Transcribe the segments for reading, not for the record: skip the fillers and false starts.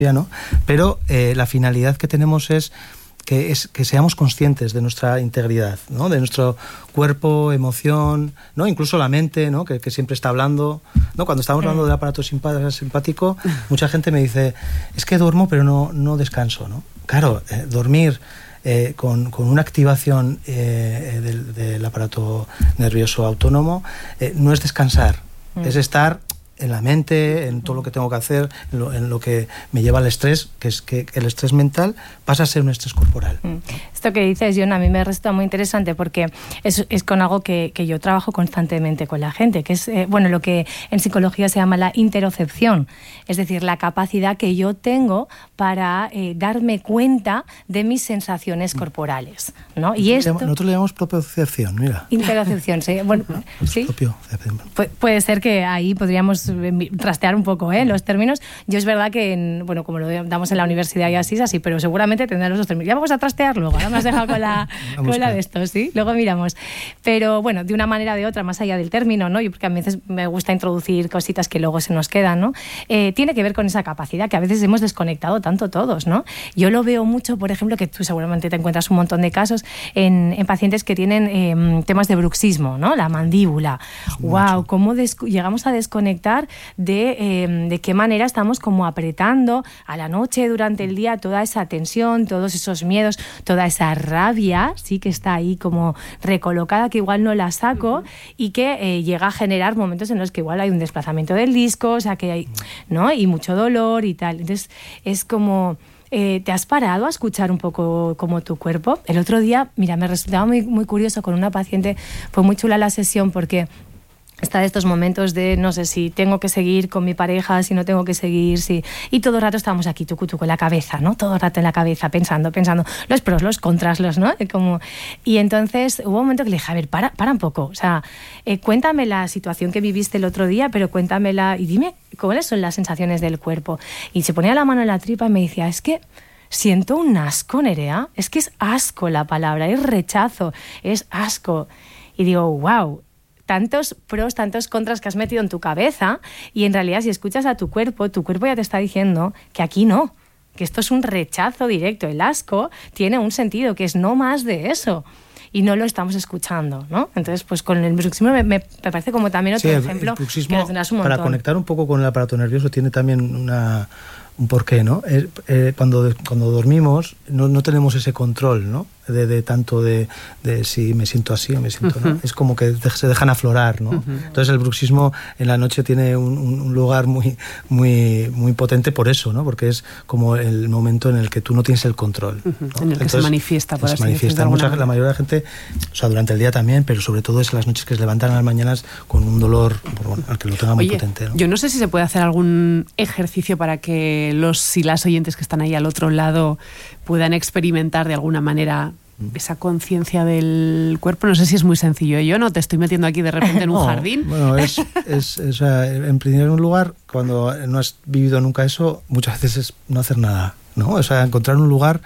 ¿no? Pero la finalidad que tenemos es que seamos conscientes de nuestra integridad, ¿no? De nuestro cuerpo, emoción, ¿no? Incluso la mente, ¿no? Que siempre está hablando, ¿no? Cuando estamos hablando del aparato simpático, mucha gente me dice, es que duermo pero no descanso, ¿no? Claro, dormir con una activación del aparato nervioso autónomo no es descansar, es estar en la mente, en todo lo que tengo que hacer, en lo que me lleva al estrés, que es que el estrés mental pasa a ser un estrés corporal. Esto que dices, Jon, a mí me resulta muy interesante porque es con algo que yo trabajo constantemente con la gente, que es lo que en psicología se llama la interocepción, es decir, la capacidad que yo tengo para darme cuenta de mis sensaciones corporales, ¿no? Y nosotros le llamamos propiocepción, mira. Interocepción, sí. Bueno, ¿sí? Puede ser que ahí podríamos trastear un poco los términos. Yo es verdad que, como lo damos en la universidad y así es así, pero seguramente tendrá los dos términos. Ya vamos a trastear luego, ahora me has dejado con la de esto, ¿sí? Luego miramos. Pero bueno, de una manera o de otra, más allá del término, ¿no? Porque a veces me gusta introducir cositas que luego se nos quedan, ¿no? Tiene que ver con esa capacidad que a veces hemos desconectado tanto todos, ¿no? Yo lo veo mucho, por ejemplo, que tú seguramente te encuentras un montón de casos en pacientes que tienen temas de bruxismo, ¿no? La mandíbula. ¡Wow! ¿Cómo llegamos a desconectar de qué manera estamos como apretando a la noche, durante el día, toda esa tensión, todos esos miedos, toda esa rabia, sí, que está ahí como recolocada, que igual no la saco y que llega a generar momentos en los que igual hay un desplazamiento del disco, o sea, que hay, ¿no? Y mucho dolor y tal. Entonces, es como... ¿te has parado a escuchar un poco como tu cuerpo? El otro día, mira, me resultaba muy, muy curioso con una paciente, fue muy chula la sesión porque... está de estos momentos de no sé si tengo que seguir con mi pareja, si no tengo que seguir, si... Y todo el rato estábamos aquí, tucu, en la cabeza, ¿no? Todo el rato en la cabeza, pensando los pros, los contras, ¿no? Y entonces hubo un momento que le dije, a ver, para un poco. O sea, cuéntame la situación que viviste el otro día, pero cuéntamela y dime cuáles son las sensaciones del cuerpo. Y se ponía la mano en la tripa y me decía, es que siento un asco, Nerea. Es que es asco la palabra, es rechazo, es asco. Y digo, wow, tantos pros, tantos contras que has metido en tu cabeza y en realidad si escuchas a tu cuerpo ya te está diciendo que aquí no, que esto es un rechazo directo. El asco tiene un sentido que es no más de eso y no lo estamos escuchando, ¿no? Entonces, pues con el bruxismo me parece como también otro ejemplo. El bruxismo, que tendrás un montón. para conectar un poco con el aparato nervioso, tiene también un porqué, ¿no? Cuando dormimos no tenemos ese control, ¿no? De tanto de si me siento así o me siento no. Es como que se dejan aflorar, ¿no? Entonces el bruxismo en la noche tiene un lugar muy, muy, muy potente por eso, ¿no? Porque es como el momento en el que tú no tienes el control, ¿no? En el que se manifiesta, por así decirlo. La mayoría de la gente, o sea, durante el día también, pero sobre todo es las noches que se levantan a las mañanas con un dolor, al que lo tenga muy potente, ¿no? Yo no sé si se puede hacer algún ejercicio para que los y las oyentes que están ahí al otro lado puedan experimentar de alguna manera esa conciencia del cuerpo. No sé si es muy sencillo. Yo no te estoy metiendo aquí de repente en un jardín. Bueno, o sea, en primer lugar, cuando no has vivido nunca eso, muchas veces es no hacer nada, ¿no? O sea, encontrar un lugar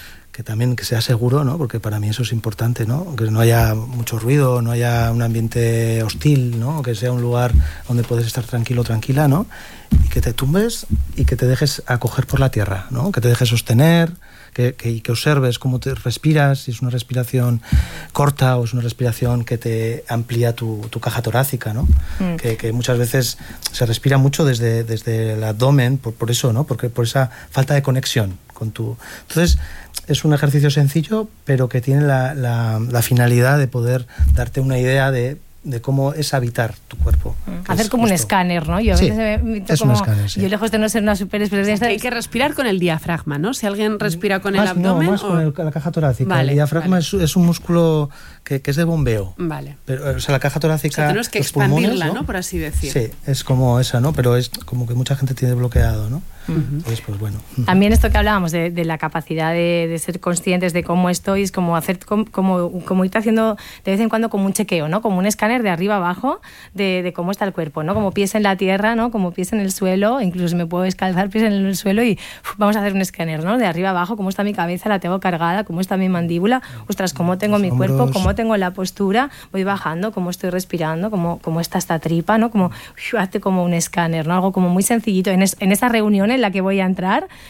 que sea seguro, ¿no? Porque para mí eso es importante, ¿no? Que no haya mucho ruido, no haya un ambiente hostil, ¿no? Que sea un lugar donde puedes estar tranquilo, tranquila, ¿no? Y que te tumbes y que te dejes acoger por la tierra, ¿no? Que te dejes sostener, que observes cómo te respiras, si es una respiración corta o es una respiración que te amplía tu caja torácica, ¿no? Que muchas veces se respira mucho desde el abdomen, por eso, ¿no? Porque por esa falta de conexión con tu... Entonces, es un ejercicio sencillo, pero que tiene la finalidad de poder darte una idea de cómo es habitar tu cuerpo. Hacer como un escáner, ¿no? Yo a veces es un escáner, sí. Yo lejos de no ser una super experiencia... Hay que respirar con el diafragma, ¿no? Si alguien respira con el abdomen... No, más con la caja torácica. Vale, el diafragma es un músculo que es de bombeo. Vale. Pero, o sea, la caja torácica... O sea, tenemos que expandirla, ¿no? Por así decir. Sí, es como esa, ¿no? Pero es como que mucha gente tiene bloqueado, ¿no? Entonces, pues bueno. También esto que hablábamos de la capacidad de ser conscientes de cómo estoy, es como hacer como ir haciendo de vez en cuando como un chequeo, ¿no? Como un escáner de arriba abajo de cómo está el cuerpo, ¿no? Como pies en la tierra, ¿no? Como pies en el suelo, incluso me puedo descalzar pies en el suelo y vamos a hacer un escáner, ¿no? De arriba abajo, cómo está mi cabeza, la tengo cargada, cómo está mi mandíbula, ostras, cómo tengo mi cuerpo, cómo tengo la postura, voy bajando, cómo estoy respirando, cómo está esta tripa, ¿no? Como hazte como un escáner, ¿no? Algo como muy sencillito. En esa reunión en la que voy a entrar,